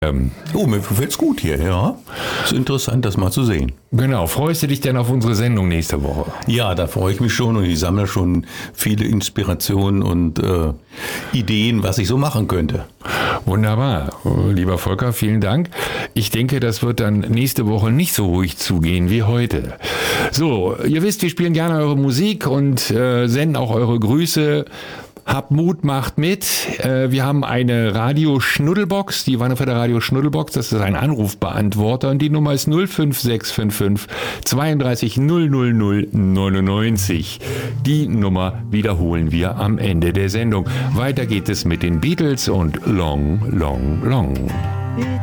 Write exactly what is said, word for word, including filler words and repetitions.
Ähm, Oh, mir gefällt's gut hier, ja. Ist interessant, das mal zu sehen. genau, freust du dich denn auf unsere Sendung nächste Woche? Ja, da freue ich mich schon und ich sammle schon viele Inspirationen und äh, Ideen, was ich so machen könnte. Wunderbar. Lieber Volker, vielen Dank. Ich denke, das wird dann nächste Woche nicht so ruhig zugehen wie heute. So, ihr wisst, wir spielen gerne eure Musik und äh, senden auch eure Grüße. Habt Mut, macht mit. Äh, wir haben eine Radio-Schnuddelbox, die Wannerfelder Radio-Schnuddelbox. Das ist ein Anrufbeantworter und die Nummer ist null fünf sechs fünf fünf zweiunddreißig null null null neunundneunzig. Die Nummer wiederholen wir am Ende der Sendung. Weiter geht es mit den Beatles und Long, Long, Long.